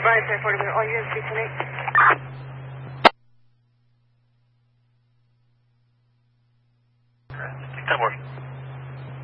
Right, 40 minutes. All units, 328. Ten more.